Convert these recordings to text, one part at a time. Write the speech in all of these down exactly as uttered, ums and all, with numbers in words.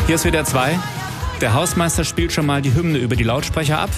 Hier ist W D R zwei. Der Hausmeister spielt schon mal die Hymne über die Lautsprecher ab.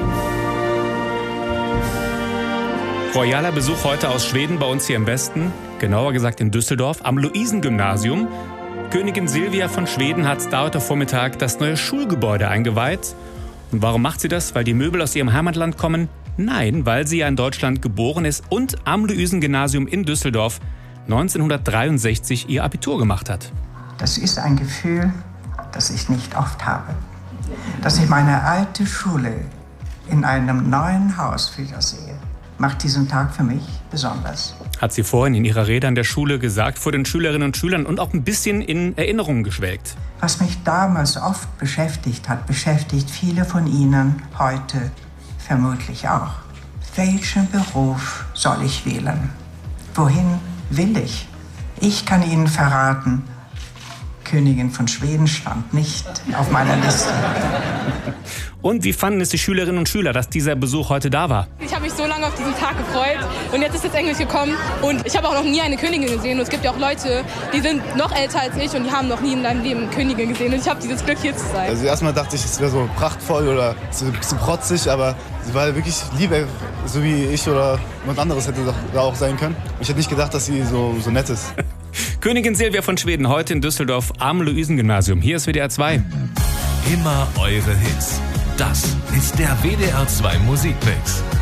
Royaler Besuch heute aus Schweden bei uns hier im Westen, genauer gesagt in Düsseldorf, am Luisengymnasium. Königin Silvia von Schweden hat da heute Vormittag das neue Schulgebäude eingeweiht. Und warum macht sie das? Weil die Möbel aus ihrem Heimatland kommen? Nein, weil sie ja in Deutschland geboren ist und am Luisengymnasium in Düsseldorf neunzehnhundertdreiundsechzig ihr Abitur gemacht hat. Das ist ein Gefühl, das ich nicht oft habe. Dass ich meine alte Schule in einem neuen Haus wiedersehe, macht diesen Tag für mich besonders. Hat sie vorhin in ihrer Rede an der Schule gesagt, vor den Schülerinnen und Schülern und auch ein bisschen in Erinnerungen geschwelgt. Was mich damals oft beschäftigt hat, beschäftigt viele von Ihnen heute vermutlich auch. Welchen Beruf soll ich wählen? Wohin will ich? Ich kann Ihnen verraten, Königin von Schweden stand nicht auf meiner Liste. Und wie fanden es die Schülerinnen und Schüler, dass dieser Besuch heute da war? Ich habe mich so lange auf diesen Tag gefreut und jetzt ist jetzt endlich gekommen und ich habe auch noch nie eine Königin gesehen und es gibt ja auch Leute, die sind noch älter als ich und die haben noch nie in deinem Leben eine Königin gesehen und ich habe dieses Glück, hier zu sein. Also erstmal dachte ich, es wäre so prachtvoll oder so ein bisschen protzig, aber sie war wirklich lieb, so wie ich oder jemand anderes hätte da auch sein können. Ich hätte nicht gedacht, dass sie so, so nett ist. Königin Silvia von Schweden heute in Düsseldorf am Luisengymnasium. Hier ist W D R zwei. Immer eure Hits. Das ist der W D R zwei Musikmix.